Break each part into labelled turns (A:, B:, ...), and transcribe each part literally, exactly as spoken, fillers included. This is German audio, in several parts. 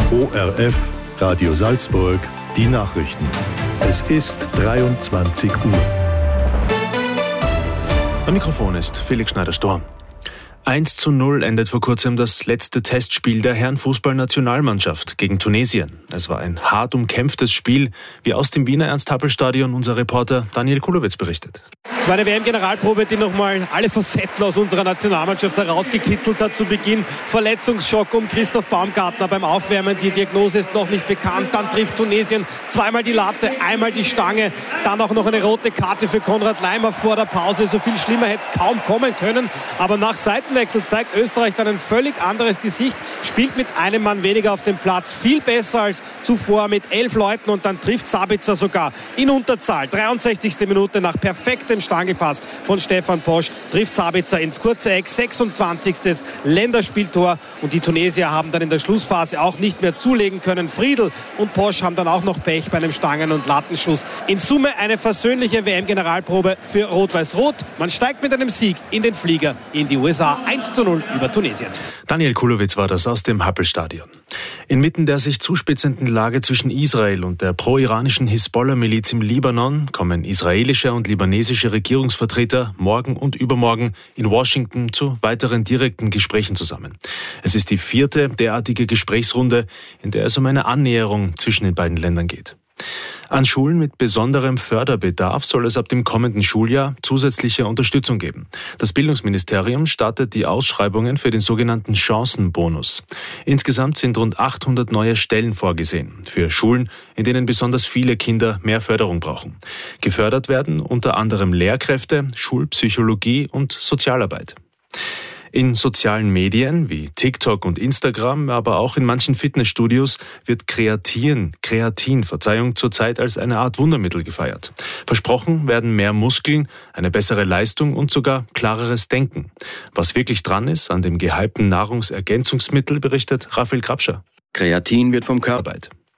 A: O R F, Radio Salzburg, die Nachrichten. Es ist dreiundzwanzig Uhr.
B: Am Mikrofon ist Felix Schneider-Storm. eins zu null endet vor kurzem das letzte Testspiel der Herrenfußball-Nationalmannschaft gegen Tunesien. Es war ein hart umkämpftes Spiel, wie aus dem Wiener Ernst-Happel-Stadion unser Reporter Daniel Kulowitz berichtet.
C: Es war eine W M-Generalprobe, die nochmal alle Facetten aus unserer Nationalmannschaft herausgekitzelt hat zu Beginn. Verletzungsschock um Christoph Baumgartner beim Aufwärmen. Die Diagnose ist noch nicht bekannt. Dann trifft Tunesien zweimal die Latte, einmal die Stange. Dann auch noch eine rote Karte für Konrad Laimer vor der Pause. So viel schlimmer hätte es kaum kommen können. Aber nach Seitenwechsel zeigt Österreich dann ein völlig anderes Gesicht. Spielt mit einem Mann weniger auf dem Platz. Viel besser als zuvor mit elf Leuten. Und dann trifft Sabitzer sogar in Unterzahl. dreiundsechzigste Minute nach perfektem Stangelpass von Stefan Posch trifft Sabitzer ins kurze Eck. sechsundzwanzigste Länderspieltor. Und die Tunesier haben dann in der Schlussphase auch nicht mehr zulegen können. Friedl und Posch haben dann auch noch Pech bei einem Stangen- und Lattenschuss. In Summe eine versöhnliche W M-Generalprobe für Rot-Weiß-Rot. Man steigt mit einem Sieg in den Flieger in die U S A. eins zu null über Tunesien.
B: Daniel Kulowitz war das aus dem Happel-Stadion. Inmitten der sich zuspitzenden Lage zwischen Israel und der pro-iranischen Hisbollah-Miliz im Libanon kommen israelische und libanesische Regierungsvertreter morgen und übermorgen in Washington zu weiteren direkten Gesprächen zusammen. Es ist die vierte derartige Gesprächsrunde, in der es um eine Annäherung zwischen den beiden Ländern geht. An Schulen mit besonderem Förderbedarf soll es ab dem kommenden Schuljahr zusätzliche Unterstützung geben. Das Bildungsministerium startet die Ausschreibungen für den sogenannten Chancenbonus. Insgesamt sind rund achthundert neue Stellen vorgesehen für Schulen, in denen besonders viele Kinder mehr Förderung brauchen. Gefördert werden unter anderem Lehrkräfte, Schulpsychologie und Sozialarbeit. In sozialen Medien wie TikTok und Instagram, aber auch in manchen Fitnessstudios wird Kreatin, Kreatin, Verzeihung, zurzeit als eine Art Wundermittel gefeiert. Versprochen werden mehr Muskeln, eine bessere Leistung und sogar klareres Denken. Was wirklich dran ist an dem gehypten Nahrungsergänzungsmittel, berichtet Raphael Grabscher.
D: Kreatin wird vom Körper.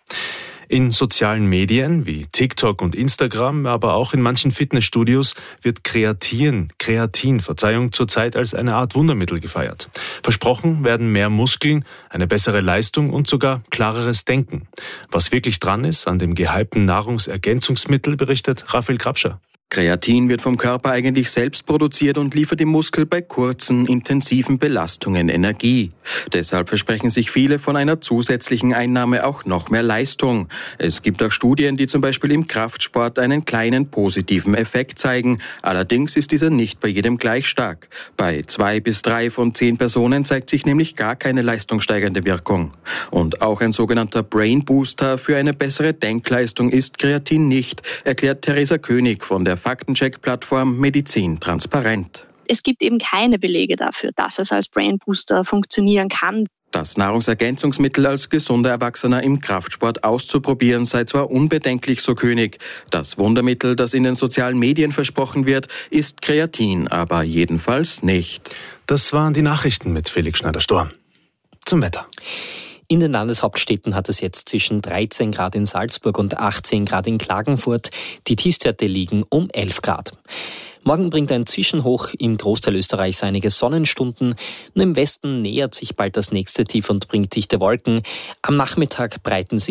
B: In sozialen Medien wie TikTok und Instagram, aber auch in manchen Fitnessstudios wird Kreatin, Kreatin, Verzeihung, zurzeit als eine Art Wundermittel gefeiert. Versprochen werden mehr Muskeln, eine bessere Leistung und sogar klareres Denken. Was wirklich dran ist an dem gehypten Nahrungsergänzungsmittel, berichtet Raphael Grabscher.
D: Kreatin wird vom Körper eigentlich selbst produziert und liefert dem Muskel bei kurzen, intensiven Belastungen Energie. Deshalb versprechen sich viele von einer zusätzlichen Einnahme auch noch mehr Leistung. Es gibt auch Studien, die zum Beispiel im Kraftsport einen kleinen positiven Effekt zeigen. Allerdings ist dieser nicht bei jedem gleich stark. Bei zwei bis drei von zehn Personen zeigt sich nämlich gar keine leistungssteigernde Wirkung. Und auch ein sogenannter Brain Booster für eine bessere Denkleistung ist Kreatin nicht, erklärt Theresa König von der Faktencheck-Plattform Medizin transparent.
E: Es gibt eben keine Belege dafür, dass es als Brain Booster funktionieren kann.
D: Das Nahrungsergänzungsmittel als gesunder Erwachsener im Kraftsport auszuprobieren sei zwar unbedenklich, so König. Das Wundermittel, das in den sozialen Medien versprochen wird, ist Kreatin, aber jedenfalls nicht.
B: Das waren die Nachrichten mit Felix Schneider-Storm. Zum Wetter.
F: In den Landeshauptstädten hat es jetzt zwischen dreizehn Grad in Salzburg und achtzehn Grad in Klagenfurt. Die Tiefstwerte liegen um elf Grad. Morgen bringt ein Zwischenhoch im Großteil Österreichs einige Sonnenstunden. Nur im Westen nähert sich bald das nächste Tief und bringt dichte Wolken. Am Nachmittag breiten sich